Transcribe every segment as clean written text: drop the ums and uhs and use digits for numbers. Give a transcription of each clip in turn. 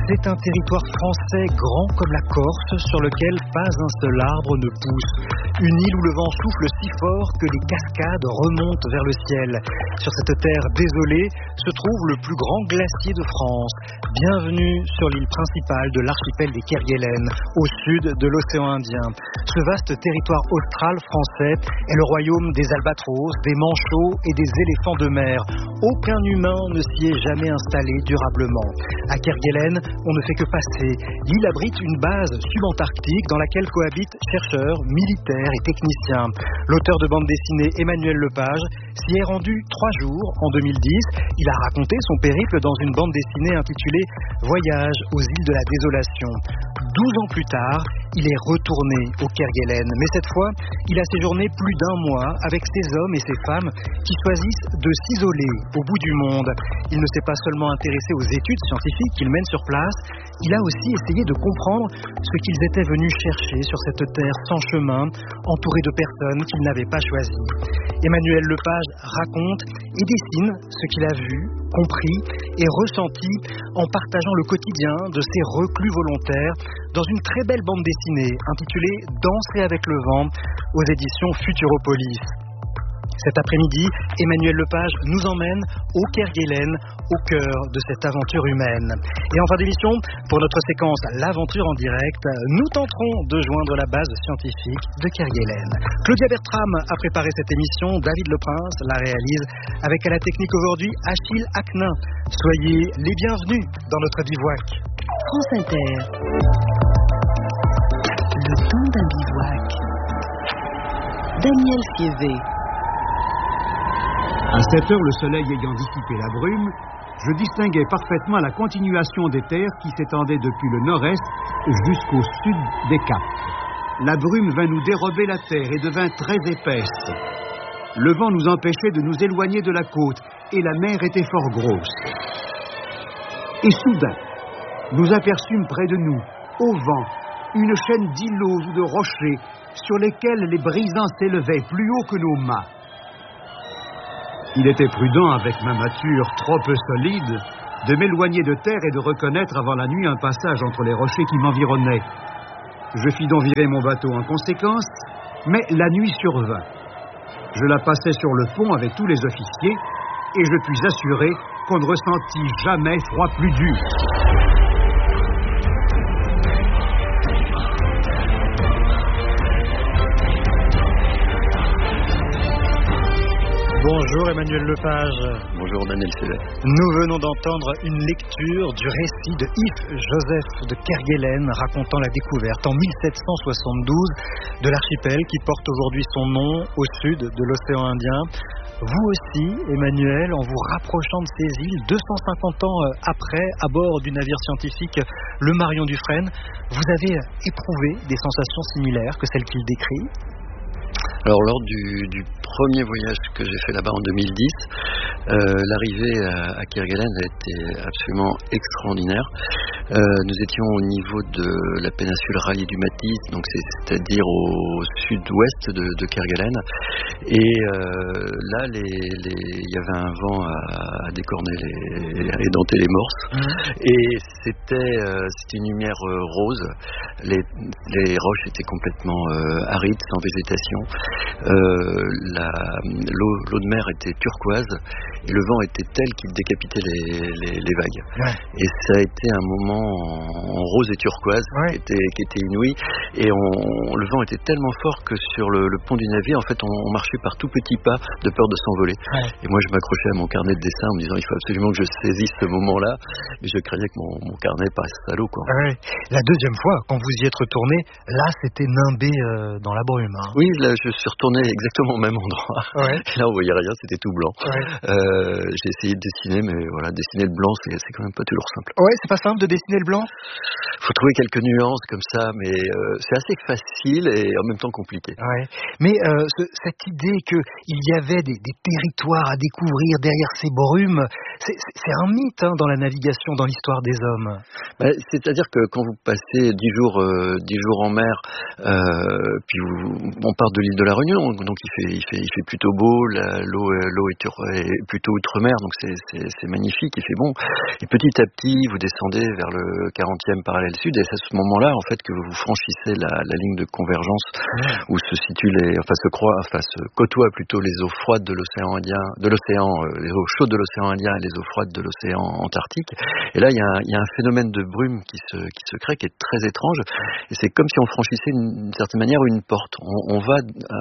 C'est un territoire français grand comme la Corse sur lequel pas un seul arbre ne pousse. Une île où le vent souffle si fort que les cascades remontent vers le ciel. Sur cette terre désolée se trouve le plus grand glacier de France. Bienvenue sur l'île principale de l'archipel des Kerguelen, au sud de l'océan Indien. Ce vaste territoire austral français est le royaume des albatros, des manchots et des éléphants de mer. Aucun humain ne s'y est jamais installé durablement. À Kerguelen, on ne fait que passer. L'île abrite une base subantarctique dans laquelle cohabitent chercheurs, militaires et techniciens. L'auteur de bande dessinée Emmanuel Lepage s'y est rendu 3 jours en 2010. Il a raconté son périple dans une bande dessinée intitulée Voyage aux îles de la désolation. 12 ans plus tard, il est retourné au Kerguelen. Mais cette fois, il a séjourné plus d'1 mois avec ces hommes et ces femmes qui choisissent de s'isoler au bout du monde. Il ne s'est pas seulement intéressé aux études scientifiques qu'il mène sur place, il a aussi essayé de comprendre ce qu'ils étaient venus chercher sur cette terre sans chemin, entourée de personnes qu'ils n'avaient pas choisies. Emmanuel Lepage raconte et dessine ce qu'il a vu, compris et ressenti en partageant le quotidien de ces reclus volontaires dans une très belle bande dessinée intitulée Danser avec le vent aux éditions Futuropolis. Cet après-midi, Emmanuel Lepage nous emmène au Kerguelen, au cœur de cette aventure humaine. Et en fin d'émission, pour notre séquence L'aventure en direct, nous tenterons de joindre la base scientifique de Kerguelen. Claudia Bertram a préparé cette émission, David Leprince la réalise, avec à la technique aujourd'hui Achille Aknin. Soyez les bienvenus dans notre bivouac. France Inter. Le temps d'un bivouac. Daniel Fievé. À 7 heures, le soleil ayant dissipé la brume, je distinguais parfaitement la continuation des terres qui s'étendaient depuis le nord-est jusqu'au sud des caps. La brume vint nous dérober la terre et devint très épaisse. Le vent nous empêchait de nous éloigner de la côte et la mer était fort grosse. Et soudain, nous aperçûmes près de nous, au vent, une chaîne d'îlots ou de rochers sur lesquels les brisants s'élevaient plus haut que nos mâts. Il était prudent, avec ma mâture trop peu solide, de m'éloigner de terre et de reconnaître avant la nuit un passage entre les rochers qui m'environnaient. Je fis donc virer mon bateau en conséquence, mais la nuit survint. Je la passai sur le pont avec tous les officiers et je puis assurer qu'on ne ressentit jamais froid plus dur. Bonjour Emmanuel Lepage. Bonjour Daniel Fievé. Nous venons d'entendre une lecture du récit de Yves Joseph de Kerguelen racontant la découverte en 1772 de l'archipel qui porte aujourd'hui son nom au sud de l'océan Indien. Vous aussi, Emmanuel, en vous rapprochant de ces îles, 250 ans après, à bord du navire scientifique le Marion Dufresne, vous avez éprouvé des sensations similaires que celles qu'il décrit ? Alors lors du premier voyage que j'ai fait là-bas en 2010, l'arrivée à Kerguelen a été absolument extraordinaire. Nous étions au niveau de la péninsule ralliée du Matis, donc c'est-à-dire au sud-ouest de Kerguelen. Et là, il y avait un vent à décorner à édenter les morses. Et c'était une lumière rose. Les roches étaient complètement arides, sans végétation. L'eau de mer était turquoise et le vent était tel qu'il décapitait les vagues. Ouais. Et ça a été un moment en rose et turquoise qui était inouï. Et le vent était tellement fort que sur le pont du navire, en fait, on marchait par tout petits pas de peur de s'envoler. Ouais. Et moi, je m'accrochais à mon carnet de dessin en me disant il faut absolument que je saisisse ce moment-là. Et je craignais que mon carnet passe à l'eau, quoi. Ouais. La deuxième fois, quand vous y êtes retourné, là, c'était nimbé dans la brume. Hein. Oui, là, je suis retourné exactement au même endroit. Ouais. Là, on voyait rien, c'était tout blanc. Ouais. J'ai essayé de dessiner, mais voilà, dessiner le blanc, c'est quand même pas toujours simple. Ouais, c'est pas simple de dessiner le blanc. Faut trouver quelques nuances comme ça, mais c'est assez facile et en même temps compliqué. Ouais. Mais cette idée qu'il y avait des territoires à découvrir derrière ces brumes, c'est un mythe dans la navigation, dans l'histoire des hommes. C'est-à-dire que quand vous passez 10 jours en mer, puis on part de l'île de la Réunion, donc il fait plutôt beau, l'eau est plutôt outre-mer, donc c'est magnifique, il fait bon. Et petit à petit, vous descendez vers le 40e parallèle sud, et c'est à ce moment-là, en fait, que vous franchissez la ligne de convergence où se côtoient plutôt les eaux froides de l'océan Indien, les eaux chaudes de l'océan Indien et les eaux froides de l'océan Antarctique. Et là, il y a un phénomène de brume qui se crée, qui est très étrange. Et c'est comme si on franchissait d'une certaine manière une porte. On va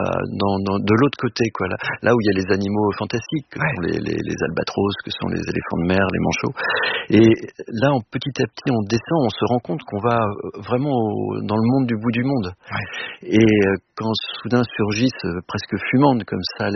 de l'autre côté, quoi. Là où il y a les animaux fantastiques, que sont les albatros, que sont les éléphants de mer, les manchots. Et là, petit à petit, on descend, on se rend compte qu'on va vraiment dans le monde du bout du monde. Et quand soudain surgissent presque fumantes comme ça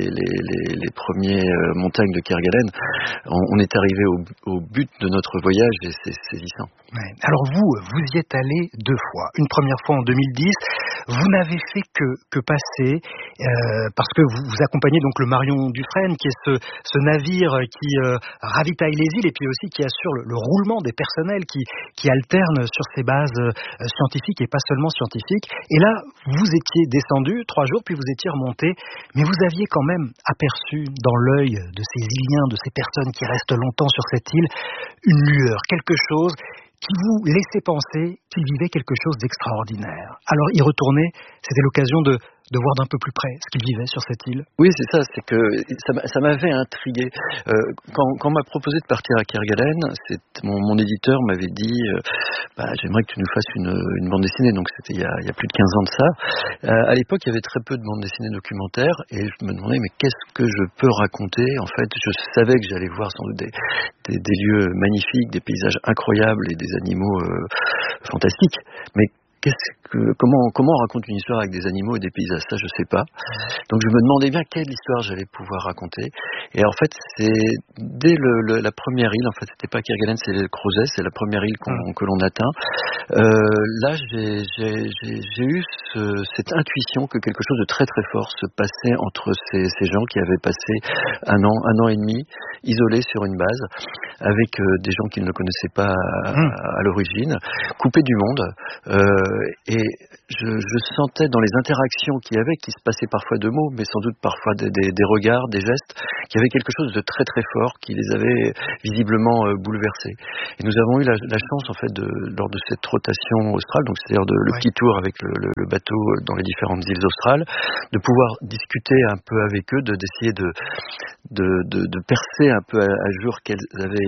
les premières montagnes de Kerguelen, on est arrivé au but de notre voyage et c'est saisissant. Alors vous y êtes allé 2 fois. Une première fois en 2010. Vous n'avez fait que passer parce que vous accompagnez donc le Marion Dufresne, qui est ce navire qui ravitaille les îles et puis aussi qui assure le roulement des personnels qui alternent sur ces bases scientifiques et pas seulement scientifiques. Et là, vous étiez descendu 3 jours, puis vous étiez remonté, mais vous aviez quand même aperçu dans l'œil de ces Iliens, de ces personnes qui restent longtemps sur cette île, une lueur, quelque chose qui vous laissait penser qu'ils vivaient quelque chose d'extraordinaire. Alors y retourner, c'était l'occasion de voir d'un peu plus près ce qu'ils vivaient sur cette île. Oui, c'est ça, c'est que ça m'avait intrigué. Quand on m'a proposé de partir à Kerguelen, mon éditeur m'avait dit j'aimerais que tu nous fasses une bande dessinée, donc c'était il y a plus de 15 ans de ça. À l'époque, il y avait très peu de bandes dessinées documentaires et je me demandais mais qu'est-ce que je peux raconter. En fait, je savais que j'allais voir sans doute des lieux magnifiques, des paysages incroyables et des animaux fantastiques, mais comment on raconte une histoire avec des animaux et des paysages, ça je sais pas. Donc je me demandais bien quelle histoire j'allais pouvoir raconter. Et en fait, c'est dès la première île, en fait, c'était pas Kerguelen, c'est le Crozet, c'est la première île que l'on atteint. Là, j'ai eu cette intuition que quelque chose de très très fort se passait entre ces gens qui avaient passé un an et demi isolés sur une base avec des gens qu'ils ne connaissaient pas à l'origine, coupés du monde. Et je sentais dans les interactions qu'il y avait, qui se passaient parfois de mots, mais sans doute parfois des regards, des gestes, qu'il y avait quelque chose de très très fort qui les avait visiblement bouleversés. Et nous avons eu la chance en fait lors de cette rotation australe, donc c'est-à-dire le petit tour avec le bateau dans les différentes îles australes, de pouvoir discuter un peu avec eux, d'essayer de percer un peu à jour quelle avait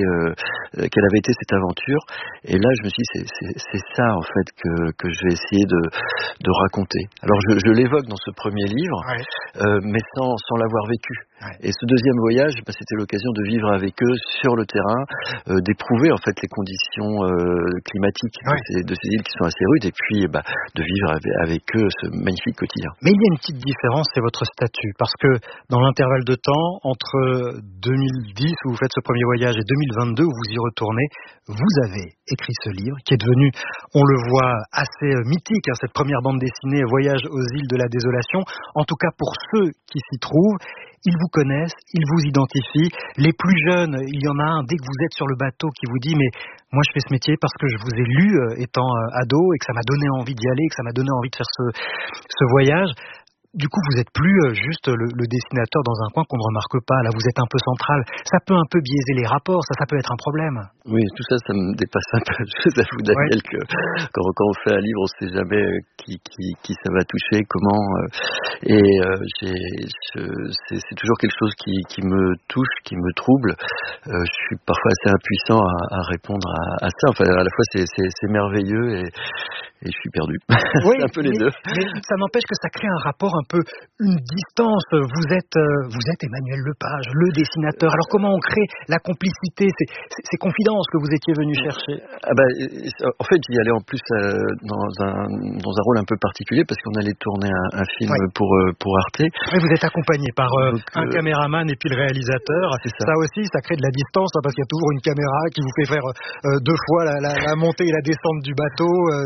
été cette aventure. Et là, je me suis dit, c'est ça en fait que je vais essayer de raconter. Alors je l'évoque dans ce premier livre, mais sans l'avoir vécu. Et ce deuxième voyage, c'était l'occasion de vivre avec eux sur le terrain, d'éprouver en fait les conditions climatiques de ces îles qui sont assez rudes, et puis de vivre avec eux ce magnifique quotidien. Mais il y a une petite différence, c'est votre statut, parce que dans l'intervalle de temps entre 2010 où vous faites ce premier voyage et 2022 où vous y retournez, vous avez écrit ce livre qui est devenu, on le voit, assez mythique, cette première bande dessinée Voyage aux îles de la désolation. En tout cas pour ceux qui s'y trouvent, ils vous connaissent, ils vous identifient. Les plus jeunes, il y en a un, dès que vous êtes sur le bateau, qui vous dit « mais moi je fais ce métier parce que je vous ai lu étant ado et que ça m'a donné envie d'y aller, que ça m'a donné envie de faire ce voyage ». Du coup, vous n'êtes plus juste le dessinateur dans un coin qu'on ne remarque pas. Là, vous êtes un peu central. Ça peut un peu biaiser les rapports. Ça peut être un problème. Oui, tout ça, ça me dépasse un peu. Je vous avoue, Daniel, que quand on fait un livre, on ne sait jamais qui ça va toucher, comment. C'est toujours quelque chose qui me touche, qui me trouble. Je suis parfois assez impuissant à répondre à ça. Enfin, à la fois, c'est merveilleux et je suis perdu. Oui, c'est un peu les deux. Mais ça n'empêche que ça crée un rapport un peu, une distance. Vous êtes Emmanuel Lepage, le dessinateur. Alors comment on crée la complicité, ces confidences que vous étiez venu chercher? En fait, j'y allais en plus dans un rôle un peu particulier parce qu'on allait tourner un film pour Arte. Oui, vous êtes accompagné par un caméraman et puis le réalisateur. Ça aussi, ça crée de la distance parce qu'il y a toujours une caméra qui vous fait faire 2 fois la montée et la descente du bateau. C'est pas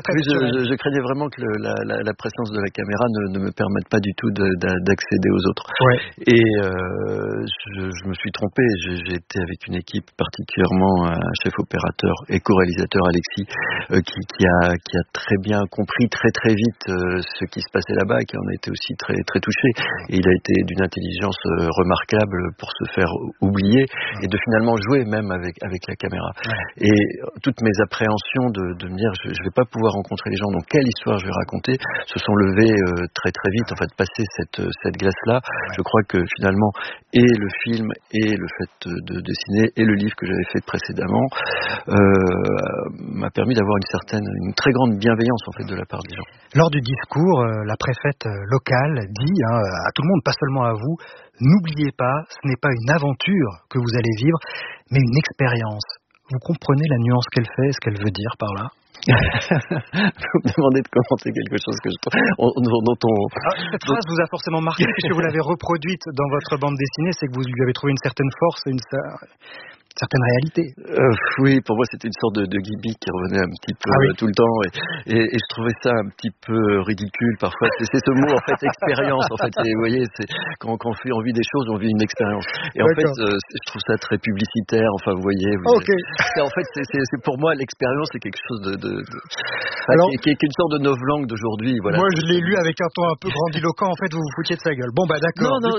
très oui, naturel. je craignais vraiment que la présence de la caméra ne me permette pas du tout d'accéder aux autres. Ouais. Et je me suis trompé. J'ai été avec une équipe, particulièrement un chef opérateur et co-réalisateur Alexis, qui a très bien compris très très vite ce qui se passait là-bas et qui en a été aussi très très touché. Et il a été d'une intelligence remarquable pour se faire oublier et de finalement jouer même avec la caméra. Ouais. Et toutes mes appréhensions de me dire je vais pas pouvoir rencontrer les gens, donc quelle histoire je vais raconter, se sont levées très très vite. En fait, passer cette glace-là, je crois que finalement et le film et le fait de dessiner et le livre que j'avais fait précédemment m'a permis d'avoir une très grande bienveillance en fait de la part des gens. Lors du discours, la préfète locale dit à tout le monde, pas seulement à vous, n'oubliez pas, ce n'est pas une aventure que vous allez vivre, mais une expérience. Vous comprenez la nuance qu'elle fait, ce qu'elle veut dire par là? Vous me demandez de commenter quelque chose que Cette phrase vous a forcément marqué puisque vous l'avez reproduite dans votre bande dessinée, c'est que vous lui avez trouvé une certaine force et une certaine réalité. Oui, pour moi c'était une sorte de gimmick qui revenait un petit peu tout le temps et je trouvais ça un petit peu ridicule parfois. C'est ce mot en fait, expérience en fait. Vous voyez, c'est quand on vit des choses, on vit une expérience. Et en fait, je trouve ça très publicitaire. Enfin, vous voyez. En fait, c'est pour moi l'expérience, c'est quelque chose qui est une sorte de novlangue d'aujourd'hui. Voilà. Moi, je l'ai lu avec un ton un peu grandiloquent. En fait, vous vous foutiez de sa gueule. Bon, bah d'accord. Non,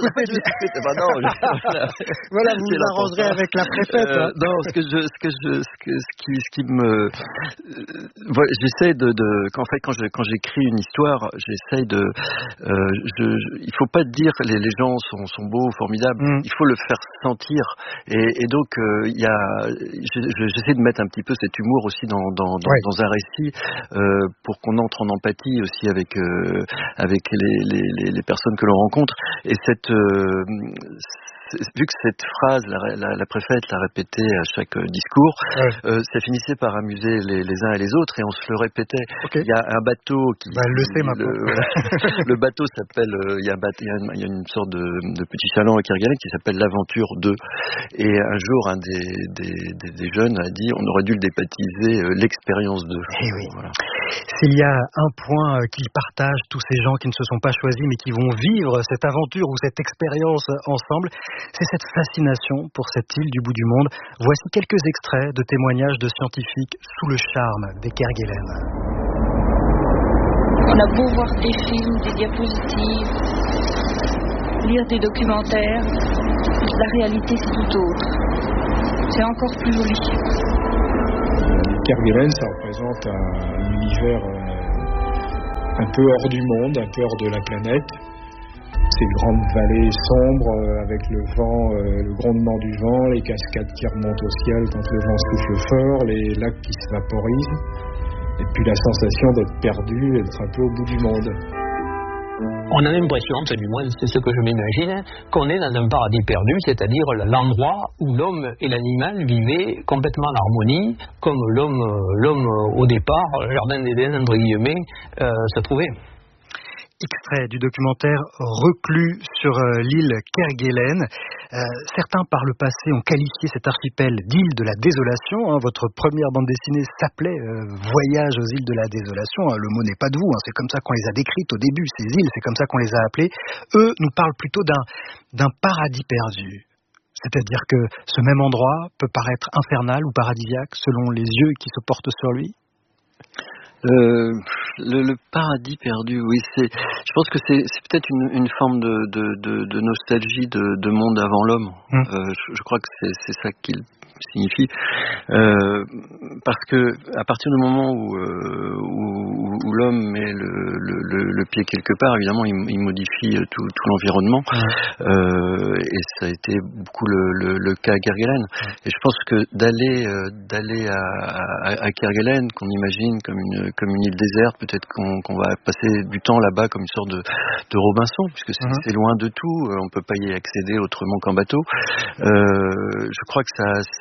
voilà, vous vous arrangerez avec la préfète. Non, j'essaie quand j'écris une histoire, j'essaie il faut pas dire les gens sont beaux, formidables, il faut le faire sentir et donc j'essaie de mettre un petit peu cet humour aussi dans un récit pour qu'on entre en empathie aussi avec les personnes que l'on rencontre et vu que cette phrase, la préfète l'a répétée à chaque discours, ça finissait par amuser les uns et les autres et on se le répétait. Il y a un bateau qui... elle le sait maintenant. Le bateau s'appelle... Il y a une sorte de petit salon à Kerguelen qui s'appelle l'Aventure 2. Et un jour, un des jeunes a dit on aurait dû le débaptiser l'Expérience 2. Eh oui. Voilà. S'il y a un point qu'ils partagent, tous ces gens qui ne se sont pas choisis mais qui vont vivre cette aventure ou cette expérience ensemble, c'est cette fascination pour cette île du bout du monde. Voici quelques extraits de témoignages de scientifiques sous le charme des Kerguelen. On a beau voir des films, des diapositives, lire des documentaires, la réalité c'est tout autre. C'est encore plus joli. Kerguelen, ça représente un univers un peu hors du monde, un peu hors de la planète. Ces grandes vallées sombres avec le vent, le grondement du vent, les cascades qui remontent au ciel quand le vent souffle fort, les lacs qui se vaporisent, et puis la sensation d'être perdu, d'être un peu au bout du monde. On a l'impression, du moins c'est ce que je m'imagine, qu'on est dans un paradis perdu, c'est-à-dire l'endroit où l'homme et l'animal vivaient complètement en harmonie, comme l'homme au départ, le jardin d'Éden entre guillemets, se trouvait. Extrait du documentaire Reclus sur l'île Kerguelen. Certains par le passé ont qualifié cet archipel d'île de la désolation. Votre première bande dessinée s'appelait Voyage aux îles de la désolation. Le mot n'est pas de vous, c'est comme ça qu'on les a décrites au début, ces îles, c'est comme ça qu'on les a appelées. Eux nous parlent plutôt d'un paradis perdu. C'est-à-dire que ce même endroit peut paraître infernal ou paradisiaque selon les yeux qui se portent sur lui. Le paradis perdu, oui, je pense que c'est peut-être une forme de nostalgie de monde avant l'homme. Je crois que c'est ça qu'il signifie, parce que à partir du moment où l'homme met le pied quelque part, évidemment, il modifie tout l'environnement, et ça a été beaucoup le cas à Kerguelen. Et je pense que d'aller à Kerguelen, qu'on imagine comme une île déserte, peut-être qu'on va passer du temps là-bas comme une sorte de Robinson, puisque c'est loin de tout, on peut pas y accéder autrement qu'en bateau. Je crois que ça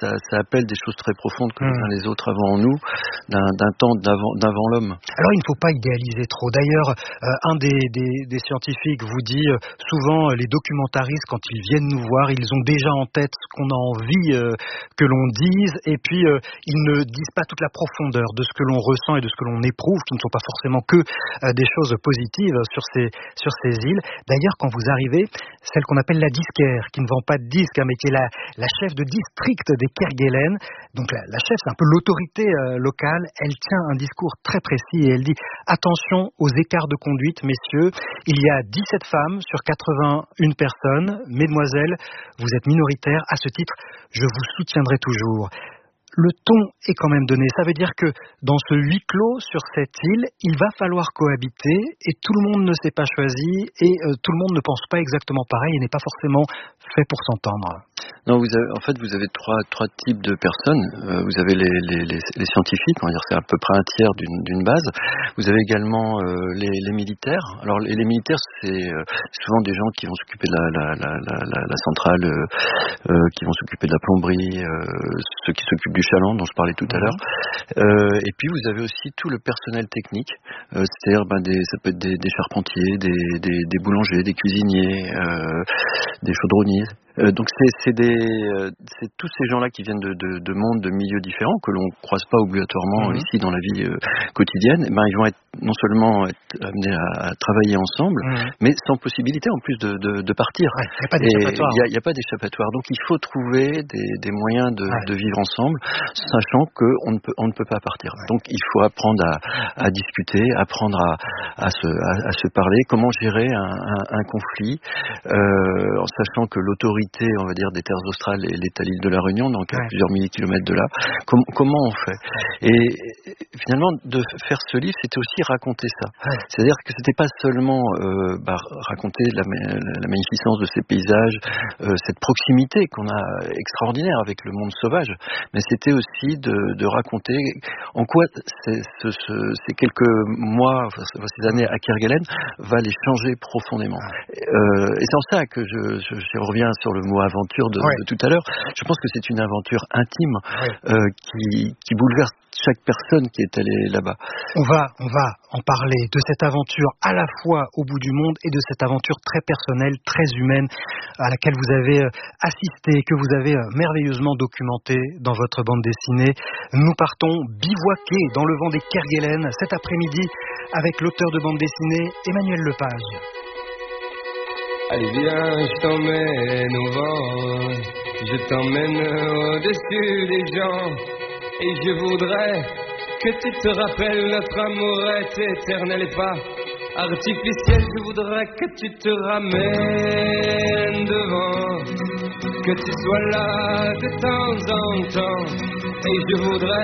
ça appelle des choses très profondes que les uns les autres avant nous, d'un temps d'avant l'homme. Alors il ne faut pas idéaliser trop. D'ailleurs, un des scientifiques vous dit souvent les documentaristes, quand ils viennent nous voir, ils ont déjà en tête ce qu'on a envie que l'on dise, et puis ils ne disent pas toute la profondeur de ce que l'on ressent et de ce que l'on éprouve, qui ne sont pas forcément que des choses positives sur ces îles. D'ailleurs, quand vous arrivez, celle qu'on appelle la disquaire, qui ne vend pas de disques, mais qui est la chef de district des Kerguelen, donc la chef, c'est un peu l'autorité locale, elle tient un discours très précis et elle dit « Attention aux écarts de conduite, messieurs, il y a 17 femmes sur 81 personnes, mesdemoiselles, vous êtes minoritaires, à ce titre, je vous soutiendrai toujours ». Le ton est quand même donné. Ça veut dire que dans ce huis clos sur cette île, il va falloir cohabiter et tout le monde ne s'est pas choisi et tout le monde ne pense pas exactement pareil et n'est pas forcément fait pour s'entendre. Non, vous avez trois types de personnes. Vous avez les scientifiques, on va dire c'est à peu près un tiers d'une base. Vous avez également les militaires. Alors les militaires, c'est souvent des gens qui vont s'occuper de la centrale, qui vont s'occuper de la plomberie, ceux qui s'occupent du chaland dont je parlais tout à l'heure. Et puis vous avez aussi tout le personnel technique, c'est-à-dire ça peut être des charpentiers, des boulangers, des cuisiniers, des chaudronniers. Donc c'est tous ces gens-là qui viennent de mondes, de milieux différents que l'on croise pas obligatoirement ici dans la vie quotidienne. Ils vont non seulement être amenés à travailler ensemble, mais sans possibilité en plus de partir. Il n'y a pas d'échappatoire. Donc il faut trouver des moyens de vivre ensemble, sachant qu'on ne peut pas partir. Donc il faut apprendre à discuter, apprendre à se parler, comment gérer un conflit, en sachant que l'autorité, on va dire, des terres australes est à l'île de la Réunion, donc à plusieurs milliers de kilomètres de là. Comment on fait? Et finalement, de faire ce livre, c'était aussi raconter ça. C'est-à-dire que c'était pas seulement raconter la magnificence de ces paysages, cette proximité qu'on a extraordinaire avec le monde sauvage, mais c'était aussi de raconter en quoi ces quelques mois, ces années à Kerguelen va les changer profondément. Et c'est en ça que je reviens sur le mot aventure de tout à l'heure. Je pense que c'est une aventure intime qui bouleverse chaque personne qui est allée là-bas. On va en parler de cette aventure à la fois au bout du monde et de cette aventure très personnelle, très humaine à laquelle vous avez assisté, que vous avez merveilleusement documentée dans votre bande dessinée. Nous partons bivouaquer dans le vent des Kerguelen cet après-midi avec l'auteur de bande dessinée Emmanuel Lepage. Allez viens, je t'emmène au vent, je t'emmène au-dessus des gens, et je voudrais que tu te rappelles, notre amour est éternel et pas artificiel. Je voudrais que tu te ramènes devant, que tu sois là de temps en temps, et je voudrais